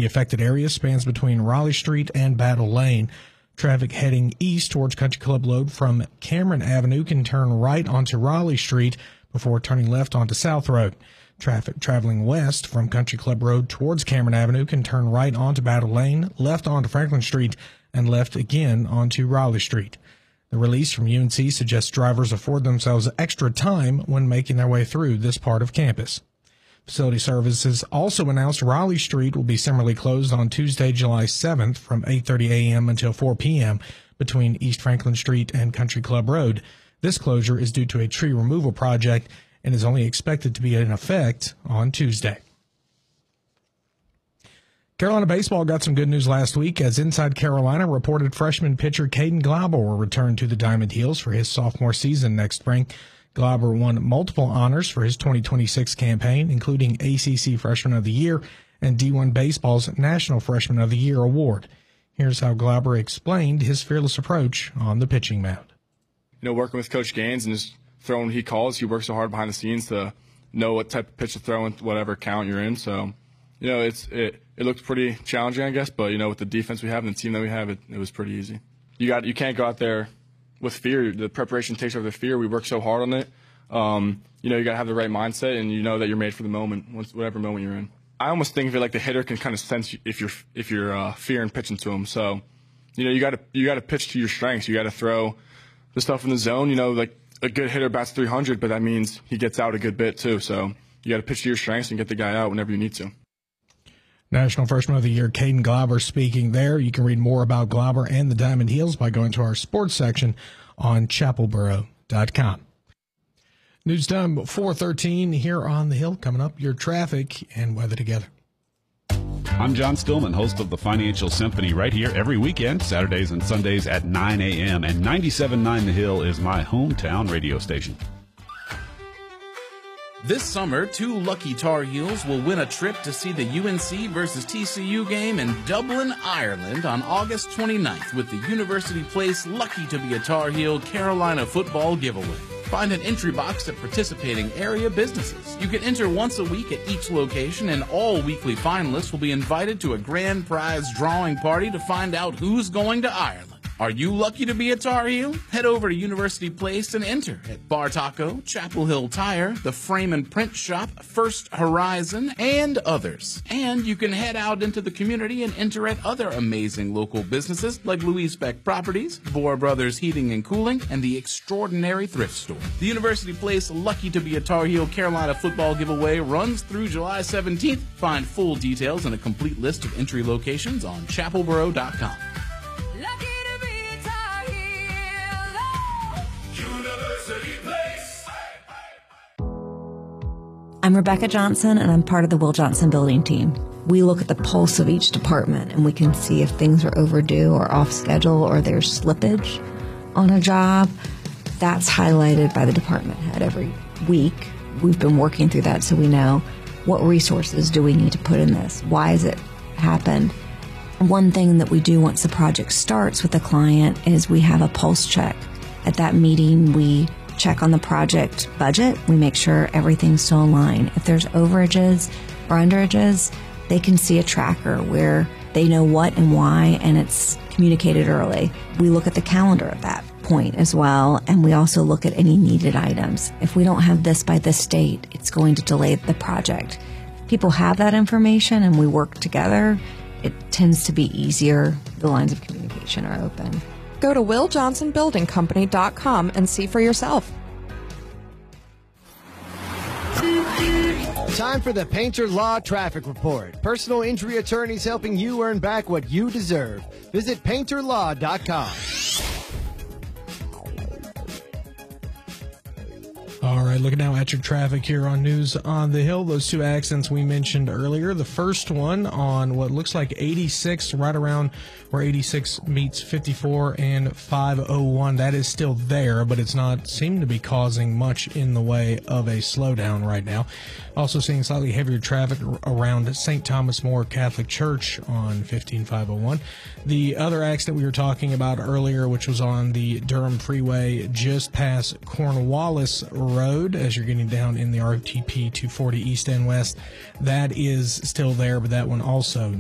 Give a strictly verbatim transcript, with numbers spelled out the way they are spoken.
The affected area spans between Raleigh Street and Battle Lane. Traffic heading east towards Country Club Road from Cameron Avenue can turn right onto Raleigh Street before turning left onto South Road. Traffic traveling west from Country Club Road towards Cameron Avenue can turn right onto Battle Lane, left onto Franklin Street, and left again onto Raleigh Street. The release from U N C suggests drivers afford themselves extra time when making their way through this part of campus. Facility Services also announced Raleigh Street will be similarly closed on Tuesday, July seventh from eight thirty a.m. until four p.m. between East Franklin Street and Country Club Road. This closure is due to a tree removal project and is only expected to be in effect on Tuesday. Carolina baseball got some good news last week as Inside Carolina reported freshman pitcher Caden Glauber will return to the Diamond Heels for his sophomore season next spring. Glauber won multiple honors for his twenty twenty-six campaign, including A C C Freshman of the Year and D one Baseball's National Freshman of the Year award. Here's how Glauber explained his fearless approach on the pitching mound. You know, working with Coach Gaines and just throwing what he calls, he works so hard behind the scenes to know what type of pitch to throw in whatever count you're in. So, you know, it's it, it looked pretty challenging, I guess, but, you know, with the defense we have and the team that we have, it, it was pretty easy. You got you can't go out there with fear. The preparation takes over the fear. We work so hard on it. Um, you know, you got to have the right mindset, and you know that you're made for the moment, whatever moment you're in. I almost think of it like the hitter can kind of sense if you're if you're uh, fearing pitching to him. So, you know, you got to you got to pitch to your strengths. You got to throw the stuff in the zone. You know, like a good hitter bats three hundred, but that means he gets out a good bit too. So you got to pitch to your strengths and get the guy out whenever you need to. National Freshman of the Year Caden Glauber speaking there. You can read more about Glauber and the Diamond Heels by going to our sports section on chapel boro dot com. News time four thirteen here on the Hill. Coming up, your traffic and weather together. I'm John Stillman, host of the Financial Symphony, right here every weekend, Saturdays and Sundays at nine a.m. And ninety-seven point nine The Hill is my hometown radio station. This summer, two lucky Tar Heels will win a trip to see the U N C versus T C U game in Dublin, Ireland on August twenty-ninth with the University Place Lucky to be a Tar Heel Carolina football giveaway. Find an entry box at participating area businesses. You can enter once a week at each location, and all weekly finalists will be invited to a grand prize drawing party to find out who's going to Ireland. Are you lucky to be a Tar Heel? Head over to University Place and enter at Bar Taco, Chapel Hill Tire, the Frame and Print Shop, First Horizon, and others. And you can head out into the community and enter at other amazing local businesses like Louise Beck Properties, Bohr Brothers Heating and Cooling, and the Extraordinary Thrift Store. The University Place Lucky to be a Tar Heel Carolina football giveaway runs through July seventeenth. Find full details and a complete list of entry locations on chapel boro dot com. I'm Rebecca Johnson, and I'm part of the Will Johnson building team. We look at the pulse of each department, and we can see if things are overdue or off schedule or there's slippage on a job. That's highlighted by the department head every week. We've been working through that so we know what resources do we need to put in this? Why has it happened? One thing that we do once the project starts with the client is we have a pulse check. At that meeting, we check on the project budget. We make sure everything's still in line. If there's overages or underages, they can see a tracker where they know what and why, and it's communicated early. We look at the calendar at that point as well, and we also look at any needed items. If we don't have this by this date, it's going to delay the project. If people have that information and we work together, it tends to be easier. The lines of communication are open. Go to will johnson building company dot com and see for yourself. Time for the Painter Law Traffic Report. Personal injury attorneys helping you earn back what you deserve. Visit painter law dot com. All right, looking now at your traffic here on News on the Hill. Those two accidents we mentioned earlier. The first one on what looks like eighty-six, right around where eighty-six meets fifty-four and five oh one. That is still there, but it's not seeming to be causing much in the way of a slowdown right now. Also seeing slightly heavier traffic around Saint Thomas More Catholic Church on fifteen five oh one. The other accident we were talking about earlier, which was on the Durham Freeway just past Cornwallis Road as you're getting down in the R T P two forty East and West, that is still there, but that one also